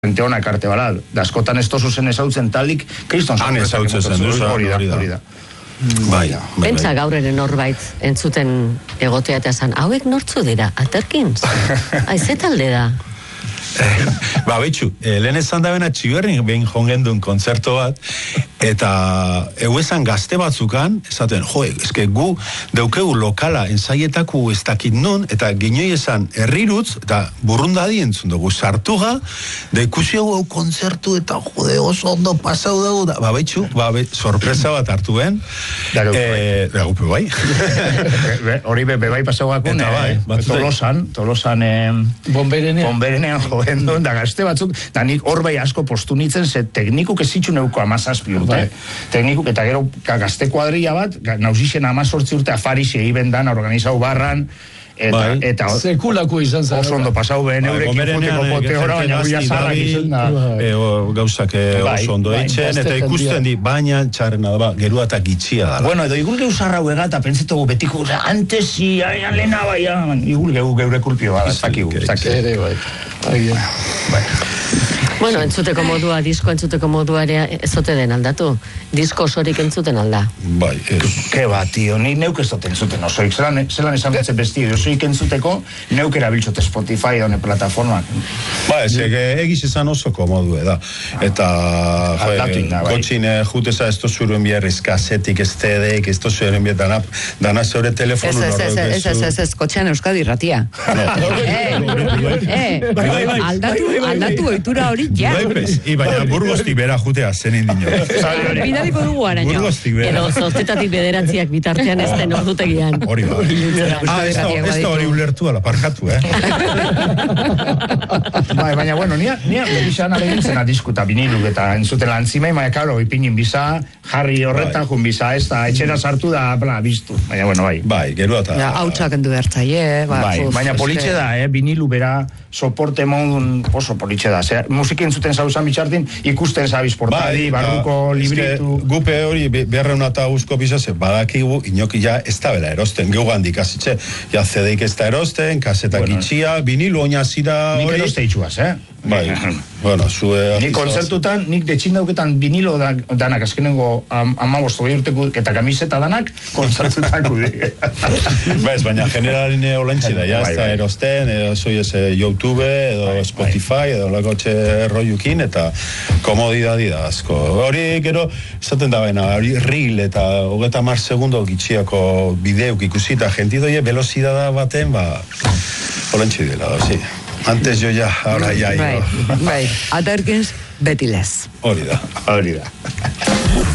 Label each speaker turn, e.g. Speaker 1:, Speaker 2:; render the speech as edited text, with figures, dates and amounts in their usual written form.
Speaker 1: Gente honak arte bala, da askotan ez tozu zen ezautzen talik, kriston
Speaker 2: hori da. Bai.
Speaker 3: Pentsa gaur ere norbait entzuten egotea eta esan, hauek nortzu dira, Aterkins? Aize talde da?
Speaker 2: Betxu, lehen esan da bena Txiberrin behin jongendun kontzerto bat, eta esan gazte batzukan, esaten, eske gu daukegu lokala ensaietako ez dakit nun, eta ginoi esan herrirutz, eta burrundadi entzun dugu, sartuga, da ikusi hau kontzertu, eta oso ondo pasau dugu, betxu, sorpresa bat hartu ben, dagupe bai.
Speaker 1: Hori bebai pasau gakun, Tolosan, Bonberenean jogendun, da gazte batzuk, da nik hor bai asko postu nitzen, ze teknikuk ezitxu neuko 17 urte. Teknikuk, eta gero gazte kuadrilla bat, nauzixen 18 urte afarixe ibendan, organizau barran, eta
Speaker 4: sekulako izan zara.
Speaker 1: Oso ondo pasau behen eurekin juteko pote hora, baina guia zarrak izan da.
Speaker 2: Gauzak oso ondo eitzen, eta ikusten di, baina txarrena da, gerua eta gitxia da.
Speaker 1: Bueno, edo igul geu zarra huega, eta pentsatugu betiko, antes si, lehena baia, igul geu geure kulpio bada, ez dakigu.
Speaker 4: Ere, bai.
Speaker 3: Bueno, entzuteko modua, disko entzuteko modua ere ezote den aldatu. Disko osorik entzuten alda.
Speaker 2: Bai,
Speaker 1: Ke bat, tio, ni neuk ez dut entzuten osoik. Zelan esan betzen bestio, osoik entzuteko neuk erabiltzote Spotify done plataformak.
Speaker 2: Egiz esan oso komodu, da. Eta, kotxin juteza ez tozuruen biarriz kasetik, ez tedeik, ez tozuruen biar dana zeure telefonu.
Speaker 5: Ez, kotxean Euskadi ratia. Aldatu oitura hori.
Speaker 2: Baina burgostik bera jutea zen indino.
Speaker 5: Bidaliko dugu araño.
Speaker 2: Burgostik bera.
Speaker 3: Edo zortzetatik bederatziak bitartean ez den ordutegian.
Speaker 2: Hori ba. Ez da hori ulertu ala, parkatu,
Speaker 1: Baina, bueno, nia begizan alegintzen adiskuta biniluk eta entzuten lantzimei, baina, karo, ipinin biza, jarri horretan jun biza, ez da, etxera sartu da, biztu. Baina, bueno, bai.
Speaker 2: Bai, gero eta...
Speaker 5: Hautsak endu bertzaie,
Speaker 1: baina politxe da, binilu bera, soporte modun oso politxe da. Musiki entzuten zauzan bitxartin, ikusten zabiz portadi, barruko libritu.
Speaker 2: Gupe hori, beharreun eta guzko bizaze, badakigu, inoki ja ez da bela erosten, geu handik azitxe, ja zedeik ez da erosten, kasetak itxia, vinilu oina zira hori.
Speaker 1: Nik eroste itxuaz,
Speaker 2: Bai, bueno, zue...
Speaker 1: Nik kontzertutan, nik detxindauketan vinilo danak, azkenengo 15 urteko eta kamiseta danak, kontzertutan kudik.
Speaker 2: Baina generalin olentzi da, ez da erosten, soi ez YouTube, edo Spotify, edo lagotxe roiukin, eta komodidadi da asko. Hori gero, esaten da baina, hori reel eta 30 segundo gitxiako bideuk ikusita, gentidoie velozidada baten, olentzi dela, sí. Antes yo ya, ahora ya.
Speaker 5: Bai, Aterkins, beti lez.
Speaker 2: Hori da.